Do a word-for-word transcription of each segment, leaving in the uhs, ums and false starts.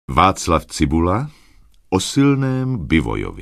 Václav Cibula o silném Bivojovi.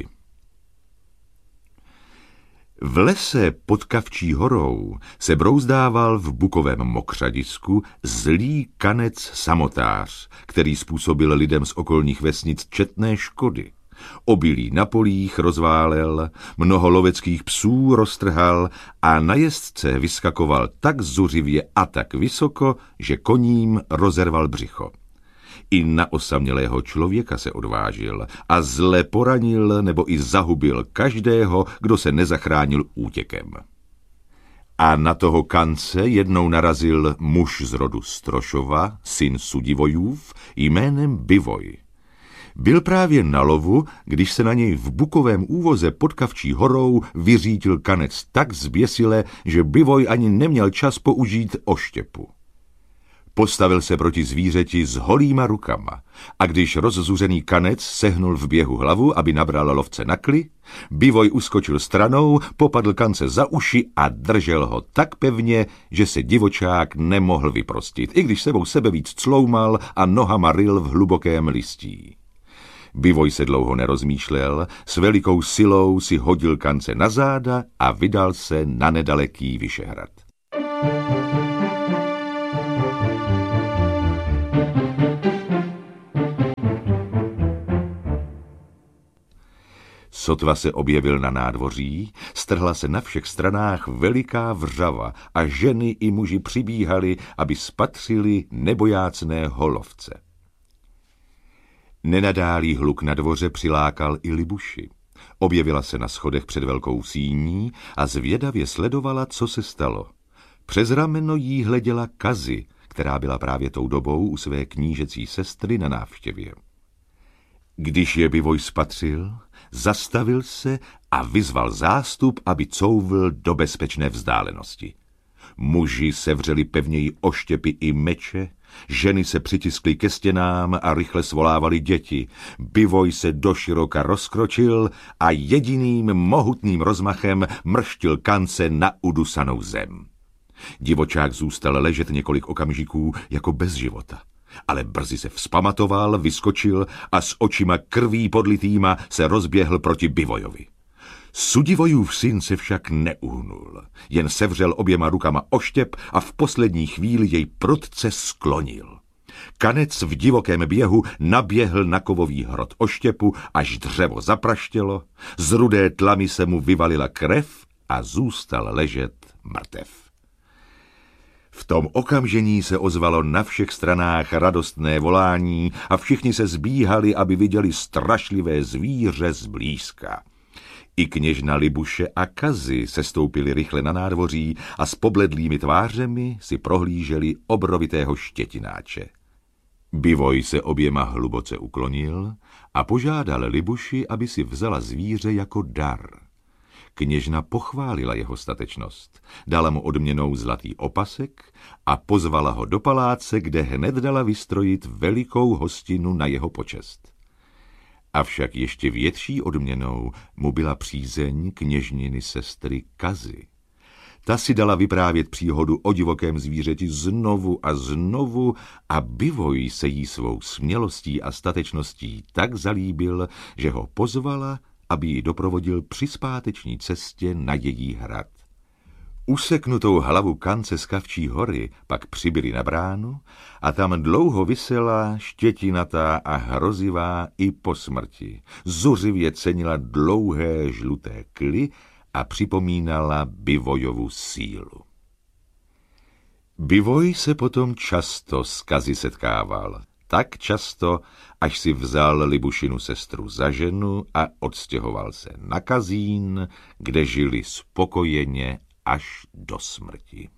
V lese pod Kavčí horou se brouzdával v bukovém mokřadisku zlý kanec samotář, který způsobil lidem z okolních vesnic četné škody. Obilí na polích rozválel, mnoho loveckých psů roztrhal a na jezdce vyskakoval tak zuřivě a tak vysoko, že koním rozerval břicho. I na osamělého člověka se odvážil a zle poranil nebo i zahubil každého, kdo se nezachránil útěkem. A na toho kance jednou narazil muž z rodu Strošova, syn Sudivojův, jménem Bivoj. Byl právě na lovu, když se na něj v bukovém úvoze pod Kavčí horou vyřítil kanec tak zběsile, že Bivoj ani neměl čas použít oštěpu. Postavil se proti zvířeti s holýma rukama a když rozzuřený kanec sehnul v běhu hlavu, aby nabral lovce na kli, Bivoj uskočil stranou, popadl kance za uši a držel ho tak pevně, že se divočák nemohl vyprostit, i když sebou sebe víc cloumal a nohama ryl v hlubokém listí. Bivoj se dlouho nerozmýšlel, s velikou silou si hodil kance na záda a vydal se na nedaleký Vyšehrad. Sotva se objevil na nádvoří, strhla se na všech stranách veliká vřava a ženy i muži přibíhali, aby spatřili nebojácného lovce. Nenadálý hluk na dvoře přilákal i Libuši. Objevila se na schodech před velkou síní a zvědavě sledovala, co se stalo. Přes rameno jí hleděla Kazi, která byla právě tou dobou u své knížecí sestry na návštěvě. Když je Bivoj spatřil, zastavil se a vyzval zástup, aby couvl do bezpečné vzdálenosti. Muži sevřeli pevněji oštěpy i meče, ženy se přitiskly ke stěnám a rychle svolávali děti. Bivoj se doširoka rozkročil a jediným mohutným rozmachem mrštil kance na udusanou zem. Divočák zůstal ležet několik okamžiků jako bez života. Ale brzy se vzpamatoval, vyskočil a s očima krví podlitýma se rozběhl proti Bivojovi. Sudivojův syn se však neuhnul, jen sevřel oběma rukama oštěp a v poslední chvíli jej prudce sklonil. Kanec v divokém běhu naběhl na kovový hrot oštěpu, až dřevo zapraštělo, z rudé tlamy se mu vyvalila krev a zůstal ležet mrtev. V tom okamžení se ozvalo na všech stranách radostné volání a všichni se zbíhali, aby viděli strašlivé zvíře zblízka. I kněžna Libuše a Kazi se stoupili rychle na nádvoří a s pobledlými tvářemi si prohlíželi obrovitého štětináče. Bivoj se oběma hluboce uklonil a požádal Libuši, aby si vzala zvíře jako dar. Kněžna pochválila jeho statečnost, dala mu odměnou zlatý opasek a pozvala ho do paláce, kde hned dala vystrojit velikou hostinu na jeho počest. Avšak ještě větší odměnou mu byla přízeň kněžniny sestry Kazi. Ta si dala vyprávět příhodu o divokém zvířeti znovu a znovu a Bivoj se jí svou smělostí a statečností tak zalíbil, že ho pozvala, aby ji doprovodil při zpáteční cestě na její hrad. Useknutou hlavu kance z Kavčí hory pak přibyli na bránu a tam dlouho visela, štětinatá a hrozivá i po smrti. Zuřivě cenila dlouhé žluté kly a připomínala Bivojovu sílu. Bivoj se potom často s Kazi setkával. Tak často, až si vzal Libušinu sestru za ženu a odstěhoval se na Kazín, kde žili spokojeně až do smrti.